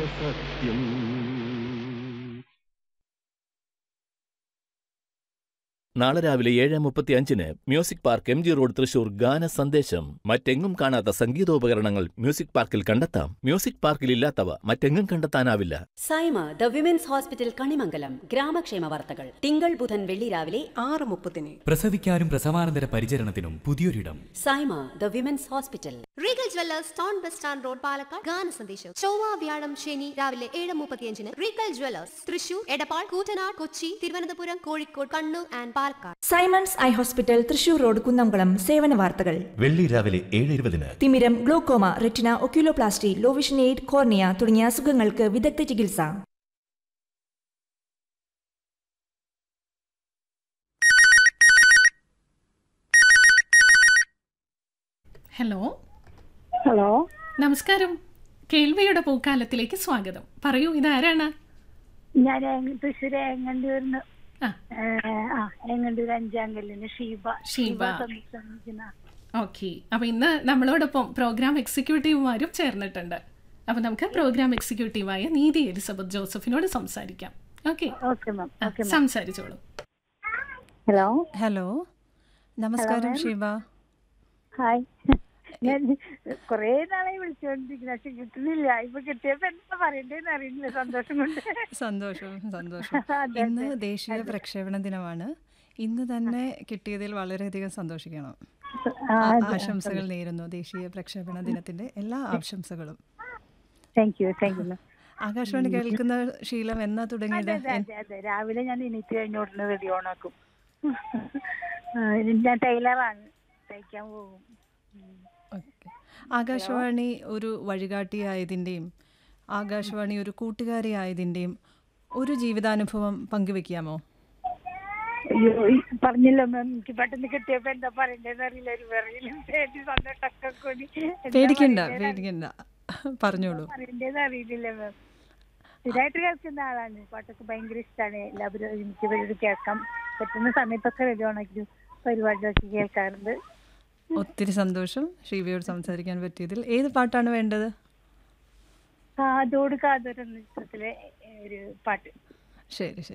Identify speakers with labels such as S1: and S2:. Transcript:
S1: സത്യം.
S2: നാളെ രാവിലെ 7:35 music park MG road Thrissur ഗാന സന്ദേശം. മറ്റെങ്ങും കാണാത്ത സംഗീതോപകരണങ്ങൾ മ്യൂസിക് പാർക്കിൽ കണ്ടെത്താം. മ്യൂസിക് പാർക്കിൽ ഇല്ലാത്തവ മറ്റെങ്ങും കണ്ടെത്താനാവില്ല.
S3: Saima the women's hospital Kanimangalam ഗ്രാമക്ഷേമ വാർത്തകൾ തിങ്കൾ ബുധൻ വെള്ളി രാവിലെ 6:30.
S4: പ്രസവിക്കാനും പ്രസവാനന്തര പരിചരണത്തിനും പുതിയൊരിടം.
S3: Saima the women's hospital.
S5: Regal Jewellers town bus stand road Palakkad ഗാന സന്ദേശം. ചൊവ്വ വ്യാഴം ശനി രാവിലെ 7:35 Regal Jewellers Thrissur, Edappal, Koottanad, Kochi, Thiruvananthapuram, Kozhikode, Kannur and Palakkad.
S6: Symons eye hospital Thrissur road Kunnamkulam സേവന വാർത്തകൾ.
S7: വെള്ളി രാവിലെ 7:20.
S6: തിമിരം, glaucoma, retina, oculoplasty, low vision aid, cornea തുടങ്ങിയ അസുഖങ്ങൾക്ക് വിദഗ്ധ ചികിത്സ.
S8: ഹലോ
S9: ഹലോ,
S8: നമസ്കാരം. കേൾവിയുടെ പൂക്കാലത്തിലേക്ക് സ്വാഗതം. പറയൂ, ഇതാരാണ്?
S9: ഞാൻ തൃശ്ശൂർ ഏങ്ങണ്ടൂരിന്ന് ഏങ്ങണ്ടൂർ 5-ാം കല്ലിന് ഷീബ.
S8: ഓക്കെ, അപ്പൊ ഇന്ന് നമ്മളോടൊപ്പം പ്രോഗ്രാം എക്സിക്യൂട്ടീവുമാരും ചേർന്നിട്ടുണ്ട്. അപ്പൊ നമുക്ക് പ്രോഗ്രാം എക്സിക്യൂട്ടീവായ നീതി എലിസബത്ത് ജോസഫിനോട് സംസാരിക്കാം. ഓക്കെ, സംസാരിച്ചോളൂ.
S9: ഹലോ
S10: ഹലോ, നമസ്കാരം ഷീബ.
S9: ഹായ്. ഞാൻ കൊറേ നാളായി വിളിച്ചോണ്ടിരിക്കുന്നു, പക്ഷെ കിട്ടുന്നില്ല. ഇപ്പൊ കിട്ടിയപ്പോ എന്താ പറയണ്ടേന്ന് അറിയില്ല. സന്തോഷം കൊണ്ട്.
S10: സന്തോഷം. ഇന്ന് ദേശീയ പ്രക്ഷേപണ ദിനമാണ്. ഇന്ന് തന്നെ കിട്ടിയതിൽ വളരെയധികം സന്തോഷിക്കണം. ആശംസകൾ നേരുന്നു. ദേശീയ പ്രക്ഷേപണ ദിനത്തിന്റെ എല്ലാ ആശംസകളും.
S9: Thank you.
S10: ആകാശവാണി കേൾക്കുന്ന ശീലം എന്നാ തുടങ്ങിയത്?
S9: അതെ, രാവിലെ ഞാൻ എണീറ്റ് കഴിഞ്ഞോടുന്ന റെഡി ഓണാക്കും. ഞാൻ ടൈലറാണ്, തയ്ക്കാൻ പോകും.
S10: ആകാശവാണി ഒരു വഴികാട്ടിയായതിൻ്റെയും ആകാശവാണി ഒരു കൂട്ടുകാരിയായതിൻ്റെയും ഒരു ജീവിതാനുഭവം പങ്കുവെക്കാമോ?
S9: അയ്യോ, പറഞ്ഞല്ലോ മാം, എനിക്ക് പെട്ടെന്ന് കിട്ടിയപ്പോ എന്താ പറയണ്ടേന്ന് അറിയില്ല. ഒരു വെറിയിലും സന്തോഷമൊക്കെ കൂടി.
S10: പേടിക്കണ്ട, പറഞ്ഞോളൂ.
S9: പറയണ്ടേന്ന് അറിയില്ല മാം. സ്ഥിരമായിട്ട് കേൾക്കുന്ന ആളാണ്. പാട്ടൊക്കെ ഭയങ്കര ഇഷ്ടമാണ്. എല്ലാവരും എനിക്ക് വേണ്ടി കേൾക്കാം പറ്റുന്ന സമയത്തൊക്കെ റെഡി ഓണാക്കി പരിപാടികളൊക്കെ കേൾക്കാറുണ്ട്.
S10: ഒത്തിരി സന്തോഷം ഷീബയോട് സംസാരിക്കാൻ പറ്റിയതിൽ. ഏത് പാട്ടാണ് വേണ്ടത്?
S9: കാതോട് കാതോട് എന്ന ചിത്രത്തിലെ ഒരു പാട്ട്.
S10: ശരി.